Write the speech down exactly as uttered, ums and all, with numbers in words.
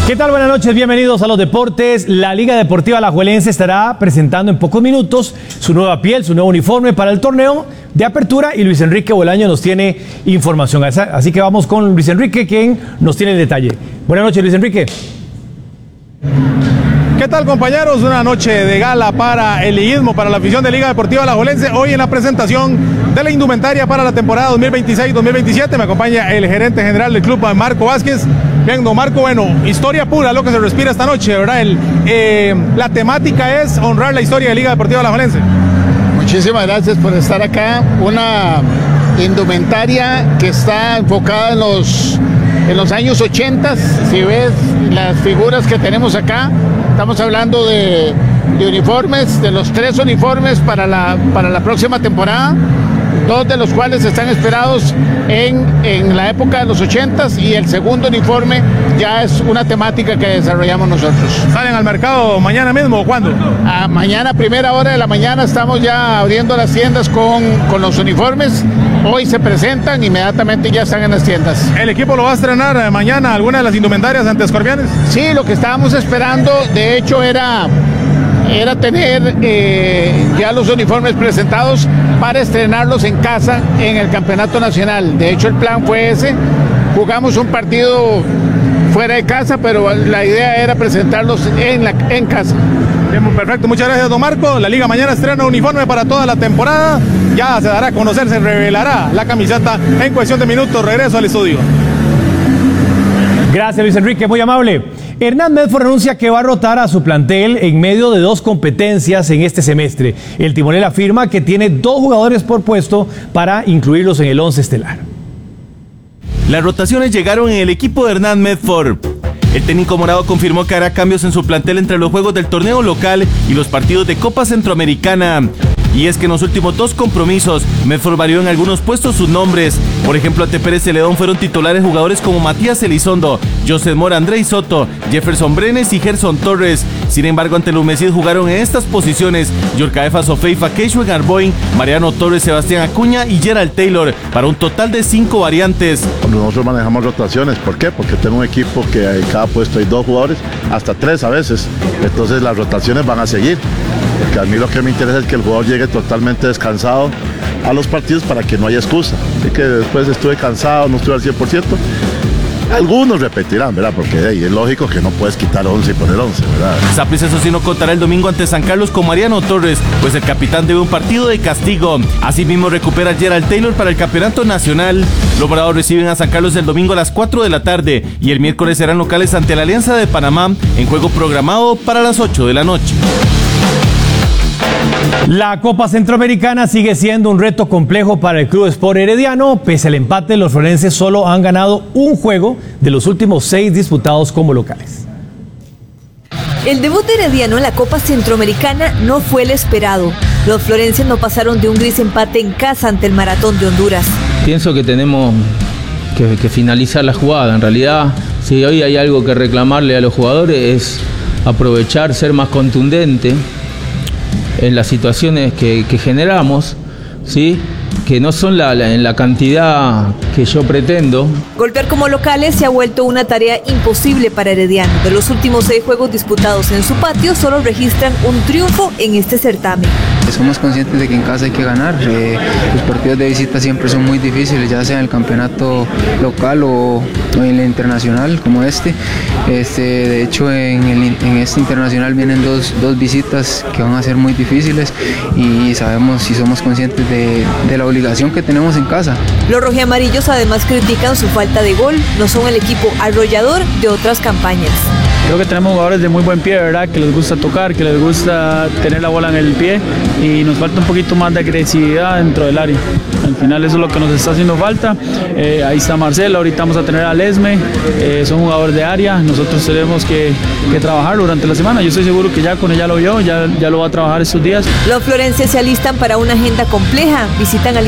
¿Qué tal? Buenas noches, bienvenidos a los deportes. La Liga Deportiva Alajuelense estará presentando en pocos minutos su nueva piel, su nuevo uniforme para el torneo de apertura y Luis Enrique Bolaño nos tiene información. Así que vamos con Luis Enrique, quien nos tiene el detalle. Buenas noches, Luis Enrique. ¿Qué tal, compañeros? Una noche de gala para el liguismo, para la afición de Liga Deportiva Alajuelense. Hoy en la presentación de la indumentaria para la temporada dos mil veintiséis dos mil veintisiete me acompaña el gerente general del club, Marco Vázquez. Bien, don Marco, bueno, historia pura lo que se respira esta noche, ¿verdad? El, eh, la temática es honrar la historia de Liga Deportiva Alajuelense. Muchísimas gracias por estar acá. Una indumentaria que está enfocada en los, en los años ochenta. Si ves las figuras que tenemos acá, estamos hablando de, de uniformes, de los tres uniformes para la, para la próxima temporada, dos de los cuales están esperados en, en la época de los ochentas y el segundo uniforme ya es una temática que desarrollamos nosotros. ¿Salen al mercado mañana mismo o cuándo? A mañana, primera hora de la mañana, estamos ya abriendo las tiendas con, con los uniformes. Hoy se presentan, inmediatamente ya están en las tiendas. ¿El equipo lo va a estrenar mañana alguna de las indumentarias ante Escorpianes? Sí, lo que estábamos esperando, de hecho, era... era tener eh, ya los uniformes presentados para estrenarlos en casa en el campeonato nacional. De hecho, el plan fue ese. Jugamos un partido fuera de casa, pero la idea era presentarlos en, la, en casa. Bien, perfecto, muchas gracias, don Marco. La Liga mañana estrena uniforme para toda la temporada. Ya se dará a conocer, se revelará la camiseta en cuestión de minutos. Regreso al estudio. Gracias, Luis Enrique, muy amable. Hernán Medford anuncia que va a rotar a su plantel en medio de dos competencias en este semestre. El timonel afirma que tiene dos jugadores por puesto para incluirlos en el once estelar. Las rotaciones llegaron en el equipo de Hernán Medford. El técnico morado confirmó que hará cambios en su plantel entre los juegos del torneo local y los partidos de Copa Centroamericana. Y es que en los últimos dos compromisos, Medford varió en algunos puestos sus nombres. Por ejemplo, ante Pérez Celedón fueron titulares jugadores como Matías Elizondo, José Mora, Andrei Soto, Jefferson Brenes y Gerson Torres. Sin embargo, ante Lumecid jugaron en estas posiciones Yorcaefa Sofeifa, Keishuen Arboin, Mariano Torres, Sebastián Acuña y Gerald Taylor, para un total de cinco variantes. Nosotros manejamos rotaciones, ¿por qué? Porque tengo un equipo que en cada puesto hay dos jugadores, hasta tres a veces. Entonces las rotaciones van a seguir. Porque a mí lo que me interesa es que el jugador llegue totalmente descansado a los partidos para que no haya excusa. Así que después estuve cansado, no estuve al cien por ciento. Algunos repetirán, ¿verdad? Porque hey, es lógico que no puedes quitar once y poner once, ¿verdad? Saprissa, eso sí, no contará el domingo ante San Carlos con Mariano Torres, pues el capitán debe un partido de castigo. Asimismo recupera Gerald Taylor para el campeonato nacional. Los morados reciben a San Carlos el domingo a las cuatro de la tarde y el miércoles serán locales ante la Alianza de Panamá en juego programado para las ocho de la noche. La Copa Centroamericana sigue siendo un reto complejo para el Club Sport Herediano. Pese al empate, los florenses solo han ganado un juego de los últimos seis disputados como locales. El debut de Herediano en la Copa Centroamericana no fue el esperado. Los florenses no pasaron de un gris empate en casa ante el Maratón de Honduras. Pienso que tenemos que, que finalizar la jugada. En realidad, si hoy hay algo que reclamarle a los jugadores es aprovechar, ser más contundente en las situaciones que, que generamos, ¿sí? Que no son la, la, en la cantidad que yo pretendo. Golpear como locales se ha vuelto una tarea imposible para Herediano. De los últimos seis juegos disputados en su patio, solo registran un triunfo en este certamen. Somos conscientes de que en casa hay que ganar. Eh, los partidos de visita siempre son muy difíciles, ya sea en el campeonato local o, o en el internacional como este. este de hecho, en, el, en este internacional vienen dos, dos visitas que van a ser muy difíciles y sabemos y somos conscientes de, de la obligación que tenemos en casa. Los rojiamarillos además critican su falta de gol, no son el equipo arrollador de otras campañas. Creo que tenemos jugadores de muy buen pie, ¿verdad? Que les gusta tocar, que les gusta tener la bola en el pie y nos falta un poquito más de agresividad dentro del área. Al final eso es lo que nos está haciendo falta. Eh, ahí está Marcelo, ahorita vamos a tener a Lesme, eh, son jugadores de área, nosotros tenemos que, que trabajar durante la semana. Yo estoy seguro que ya con ella lo vio, ya, ya lo va a trabajar estos días. Los florenses se alistan para una agenda compleja, visitan al